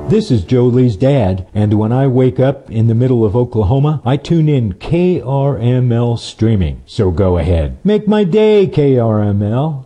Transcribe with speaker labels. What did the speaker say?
Speaker 1: This is Joe Lee's dad, and when I wake up in the middle of Oklahoma, I tune in KRML streaming. So go ahead. Make my day, KRML.